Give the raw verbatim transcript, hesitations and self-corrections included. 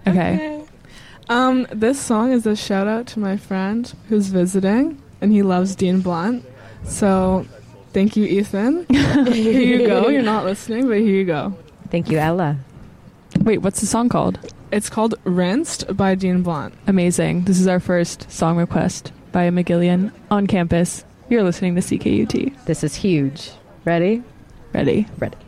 Okay. Okay. Um, this song is a shout out to my friend who's visiting, and he loves Dean Blunt. So, thank you, Ethan. Here you go. You're not listening, but here you go. Thank you, Ella. Wait, what's the song called? It's called Rinsed by Dean Blunt. Amazing. This is our first song request by a McGillian on campus. You're listening to C K U T. This is huge. Ready? Ready? Ready.